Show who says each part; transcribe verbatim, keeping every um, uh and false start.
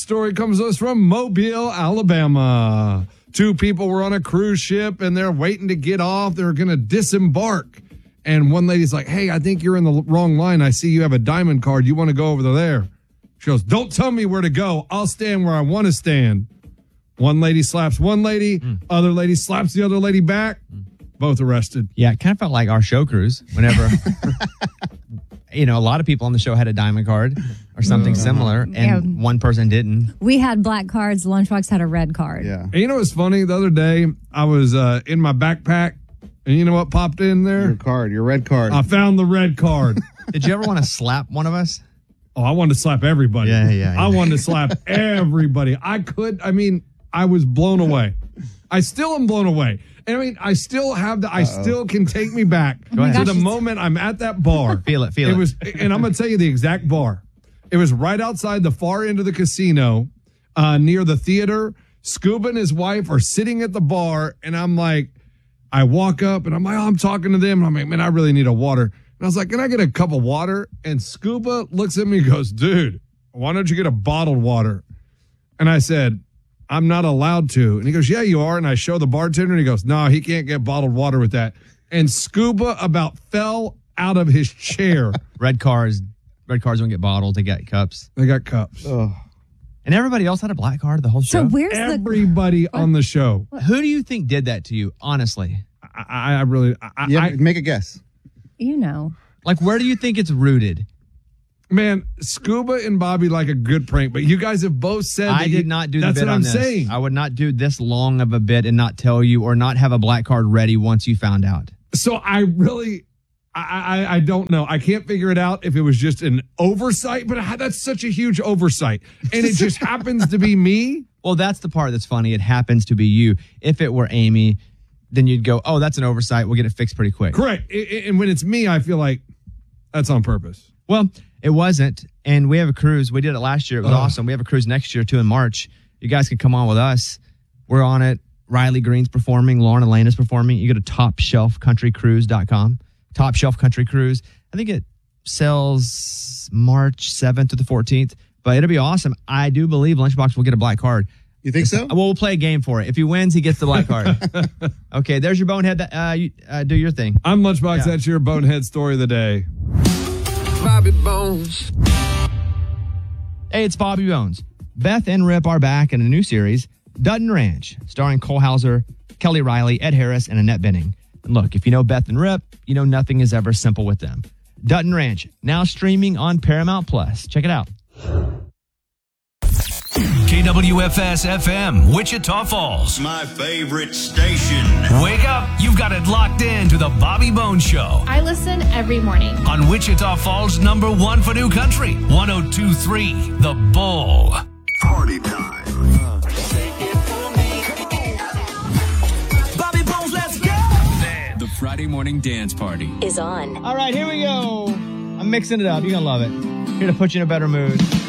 Speaker 1: story comes to us from Mobile, Alabama. Two people were on a cruise ship, and they're waiting to get off. They're going to disembark. And one lady's like, hey, I think you're in the wrong line. I see you have a diamond card. You want to go over there? She goes, don't tell me where to go. I'll stand where I want to stand. One lady slaps one lady. Mm. Other lady slaps the other lady back. Mm. Both arrested.
Speaker 2: Yeah, it kind of felt like our show cruise whenever, you know, a lot of people on the show had a diamond card or something uh, similar, and yeah. one person didn't.
Speaker 3: We had black cards. Lunchbox had a red card.
Speaker 1: Yeah. And you know what's funny? The other day, I was uh, in my backpack, and you know what popped in there?
Speaker 4: Your card, your red card.
Speaker 1: I found the red card.
Speaker 2: Did you ever want to slap one of us?
Speaker 1: Oh, I wanted to slap everybody.
Speaker 2: Yeah, yeah. yeah.
Speaker 1: I wanted to slap everybody. I could, I mean, I was blown away. I still am blown away. I mean, I still have the, I Uh-oh. still can take me back oh to the moment I'm at that bar.
Speaker 2: Feel it, feel
Speaker 1: it.
Speaker 2: It
Speaker 1: was, and I'm going to tell you the exact bar. It was right outside the far end of the casino, uh, near the theater. Scuba and his wife are sitting at the bar, and I'm like, I walk up, and I'm like, oh, I'm talking to them, and I'm like, man, I really need a water. And I was like, can I get a cup of water? And Scuba looks at me and goes, dude, why don't you get a bottled water? And I said, I'm not allowed to. And he goes, yeah, you are. And I show the bartender, and he goes, no, he can't get bottled water with that. And Scuba about fell out of his chair.
Speaker 2: Red cars, red cars don't get bottled. They got cups.
Speaker 1: They got cups.
Speaker 4: Oh.
Speaker 2: And everybody else had a black card the whole show?
Speaker 3: So where's
Speaker 1: Everybody
Speaker 3: the...
Speaker 1: on the show.
Speaker 2: Who do you think did that to you, honestly?
Speaker 1: I, I really... I,
Speaker 4: yeah,
Speaker 1: I,
Speaker 4: make a guess.
Speaker 3: You know.
Speaker 2: Like, where do you think it's rooted?
Speaker 1: Man, Scuba and Bobby like a good prank, but you guys have both said that
Speaker 2: I did
Speaker 1: you,
Speaker 2: not do the
Speaker 1: that's
Speaker 2: bit
Speaker 1: what
Speaker 2: on
Speaker 1: I'm
Speaker 2: this.
Speaker 1: saying.
Speaker 2: I would not do this long of a bit and not tell you or not have a black card ready once you found out.
Speaker 1: So I really, I, I, I don't know. I can't figure it out if it was just an oversight, but I, that's such a huge oversight. And it just happens to be me.
Speaker 2: Well, that's the part that's funny. It happens to be you. If it were Amy, then you'd go, oh, that's an oversight. We'll get it fixed pretty quick.
Speaker 1: Correct. And when it's me, I feel like that's on purpose.
Speaker 2: Well, it wasn't. And we have a cruise. We did it last year. It was uh. awesome. We have a cruise next year, too, in March. You guys can come on with us. We're on it. Riley Green's performing. Lauren Elena's performing. You go to top shelf country cruise dot com. Top Shelf Country Cruise. I think it sells March seventh to the fourteenth. But it'll be awesome. I do believe Lunchbox will get a black card.
Speaker 4: You think so?
Speaker 2: Well, we'll play a game for it. If he wins, he gets the black card. Okay, there's your bonehead. Uh, you, uh, do your thing.
Speaker 1: I'm Lunchbox. Yeah. That's your bonehead story of the day.
Speaker 5: Bobby Bones.
Speaker 2: Hey, it's Bobby Bones. Beth and Rip are back in a new series, Dutton Ranch, starring Cole Hauser, Kelly Riley, Ed Harris, and Annette Bening. And look, if you know Beth and Rip, you know nothing is ever simple with them. Dutton Ranch, now streaming on Paramount Plus. Check it out.
Speaker 6: K W F S F M, Wichita Falls.
Speaker 7: My favorite station.
Speaker 6: Wake up. You've got it locked in to the Bobby Bones Show.
Speaker 8: I listen every morning.
Speaker 6: On Wichita Falls, number one for new country. one oh two point three, The Bull.
Speaker 7: Party time. Uh,
Speaker 6: Bobby Bones, let's go.
Speaker 9: The Friday morning dance party
Speaker 3: is on.
Speaker 2: All right, here we go. I'm mixing it up. You're going to love it. Here to put you in a better mood.